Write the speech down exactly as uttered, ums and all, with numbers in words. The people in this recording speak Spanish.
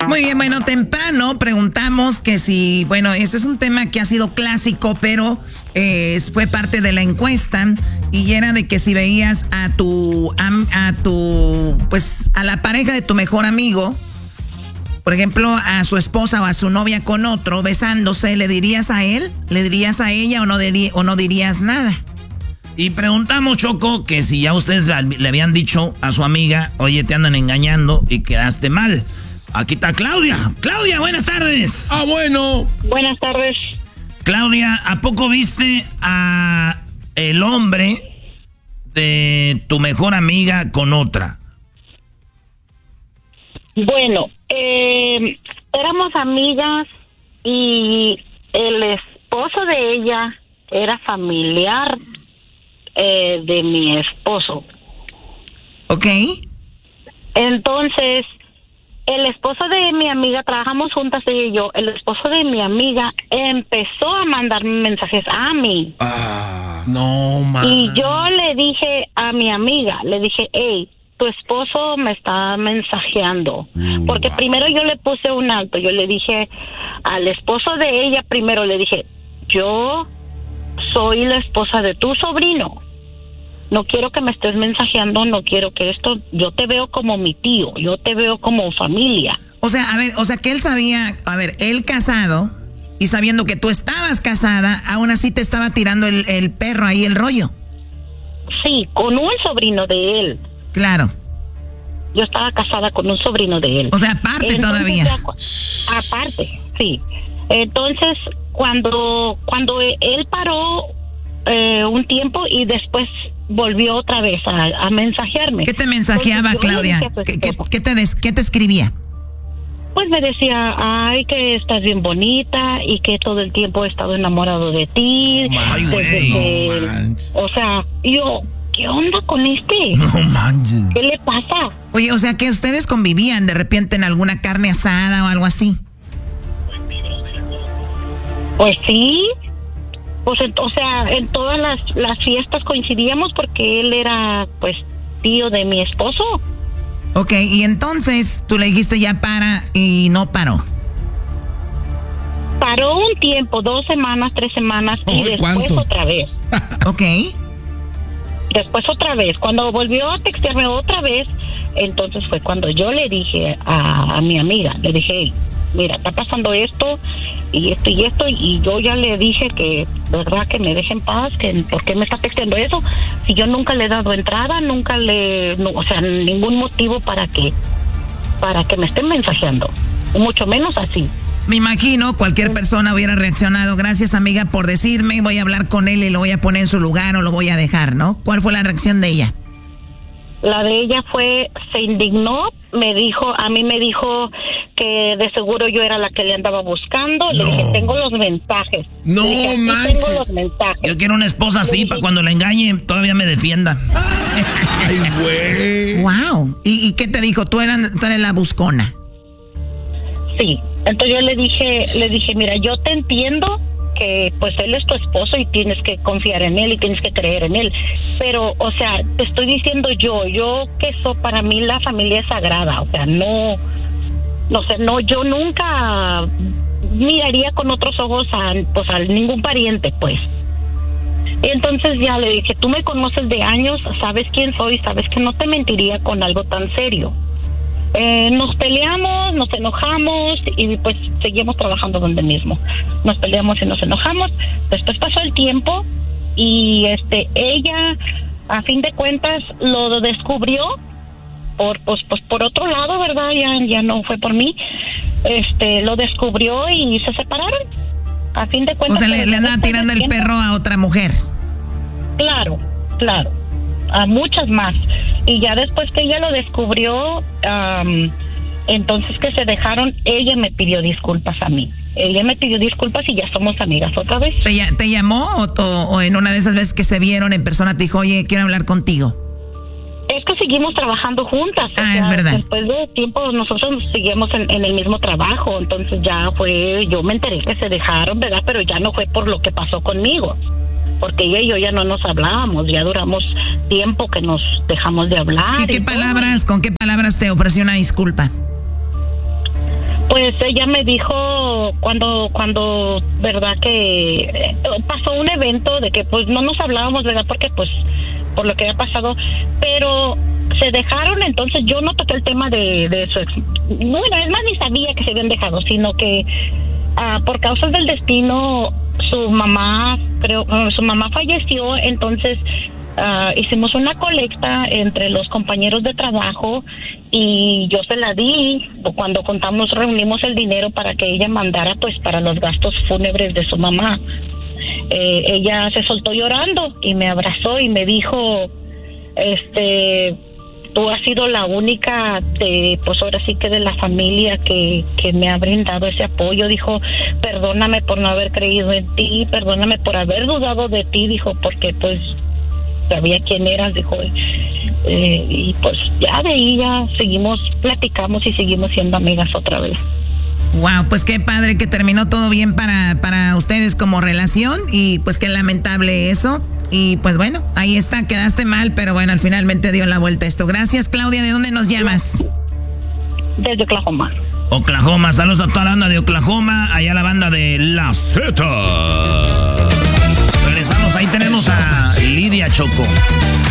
Muy bien, bueno, temprano preguntamos que si, bueno, este es un tema que ha sido clásico, pero eh, fue parte de la encuesta y era de que si veías a tu, a, a tu, pues, a la pareja de tu mejor amigo, por ejemplo, a su esposa o a su novia con otro besándose, ¿le dirías a él? ¿Le dirías a ella o no, dirí, o no dirías nada? Y preguntamos, Choco, que si ya ustedes le habían dicho a su amiga, oye, te andan engañando y quedaste mal. Aquí está Claudia. Claudia, buenas tardes. Ah, bueno. Buenas tardes. Claudia, ¿a poco viste a el hombre de tu mejor amiga con otra? Bueno, eh, éramos amigas y el esposo de ella era familiar eh, de mi esposo. Ok. Entonces, el esposo de mi amiga, trabajamos juntas ella y yo, el esposo de mi amiga empezó a mandarme mensajes a mí. Ah, no, man. Y yo le dije a mi amiga, le dije, hey, tu esposo me está mensajeando. Mm, Porque wow. primero yo le puse un alto, yo le dije al esposo de ella, primero le dije, yo soy la esposa de tu sobrino. No quiero que me estés mensajeando, no quiero que esto, yo te veo como mi tío, yo te veo como familia. O sea, a ver, o sea que él sabía, a ver, él casado y sabiendo que tú estabas casada, aún así te estaba tirando el, el perro ahí, el rollo. Sí, con un sobrino de él. Claro. Yo estaba casada con un sobrino de él. O sea, aparte Entonces, todavía. Ya, aparte, sí. Entonces, cuando, cuando él paró eh, un tiempo y después volvió otra vez a, a mensajearme. ¿Qué te mensajeaba, Claudia? ¿Qué, qué, qué, te des, ¿Qué te escribía? Pues me decía, ay, que estás bien bonita y que todo el tiempo he estado enamorado de ti. Ay, güey. No, o sea, yo, ¿qué onda con este? No manches. ¿Qué le pasa? Oye, o sea, que ustedes convivían de repente en alguna carne asada o algo así. Pues sí. Pues, o sea, en todas las, las fiestas coincidíamos porque él era, pues, tío de mi esposo. Ok, y entonces tú le dijiste ya para y no paró. Paró un tiempo, dos semanas, tres semanas y después ¿cuánto? Otra vez. Ok. Después otra vez. Cuando volvió a textearme otra vez, entonces fue cuando yo le dije a, a mi amiga, le dije, hey, mira, está pasando esto y esto y esto, y yo ya le dije que, verdad, que me deje en paz, que por qué me está texteando eso, si yo nunca le he dado entrada, nunca le, no, o sea, ningún motivo para que, para que me estén mensajeando, mucho menos así. Me imagino cualquier persona hubiera reaccionado, gracias amiga por decirme, voy a hablar con él y lo voy a poner en su lugar o lo voy a dejar, ¿no? ¿Cuál fue la reacción de ella? La de ella fue, se indignó, me dijo, a mí me dijo que de seguro yo era la que le andaba buscando. No. Le dije, tengo los mensajes. No dije, manches. Tengo los mensajes. Yo quiero una esposa así para cuando la engañe todavía me defienda. Ay, güey. Wow. ¿Y, ¿Y qué te dijo? ¿Tú eras, tú eres la buscona? Sí. Entonces yo le dije, le dije, mira, yo te entiendo que pues él es tu esposo y tienes que confiar en él y tienes que creer en él, pero o sea, te estoy diciendo yo, yo que eso para mí la familia es sagrada, o sea, no, no sé, no, yo nunca miraría con otros ojos a, pues a ningún pariente, pues. Entonces ya le dije, tú me conoces de años, sabes quién soy, sabes que no te mentiría con algo tan serio. Eh, nos peleamos, nos enojamos y pues seguimos trabajando donde mismo. Nos peleamos y nos enojamos. Después pasó el tiempo y este ella, a fin de cuentas, lo descubrió por pues, pues por otro lado, ¿verdad? Ya ya no fue por mí. Este lo descubrió y se separaron. A fin de cuentas. O sea, le, le andaba tirando el perro a otra mujer. Claro, claro. A muchas más. Y ya después que ella lo descubrió, um, entonces que se dejaron, ella me pidió disculpas a mí. Ella me pidió disculpas y ya somos amigas otra vez. ¿Te, te llamó o, o, o en una de esas veces que se vieron en persona te dijo, oye, quiero hablar contigo? Es que seguimos trabajando juntas. Ah, o sea, es verdad. Después de tiempo nosotros seguimos en, en el mismo trabajo, entonces ya fue, yo me enteré que se dejaron, ¿verdad? Pero ya no fue por lo que pasó conmigo. Porque ella y yo ya no nos hablábamos, ya duramos tiempo que nos dejamos de hablar. ¿Y qué y palabras, todo. con qué palabras te ofreció una disculpa? Pues ella me dijo cuando, cuando, verdad que eh, pasó un evento de que pues no nos hablábamos, verdad, porque pues por lo que había pasado, pero se dejaron, entonces yo no toqué el tema de, de su ex, bueno, es más, ni sabía que se habían dejado, sino que uh, por causas del destino su mamá, creo, uh, su mamá falleció, entonces Uh, hicimos una colecta entre los compañeros de trabajo y yo se la di cuando contamos, reunimos el dinero para que ella mandara pues para los gastos fúnebres de su mamá. Eh, ella se soltó llorando y me abrazó y me dijo, este, tú has sido la única de, pues ahora sí que de la familia que, que me ha brindado ese apoyo. Dijo, perdóname por no haber creído en ti, perdóname por haber dudado de ti, dijo, porque pues sabía quién eras, dijo, eh, y pues ya de ahí ya seguimos, platicamos y seguimos siendo amigas otra vez. Wow, pues qué padre que terminó todo bien para, para ustedes como relación y pues qué lamentable eso. Y pues bueno, ahí está, quedaste mal, pero bueno, al finalmente dio la vuelta esto. Gracias, Claudia. ¿De dónde nos llamas? Desde Oklahoma. Oklahoma, saludos a toda la banda de Oklahoma, allá la banda de La Z. Regresamos, ahí tenemos a Lidia, Choco.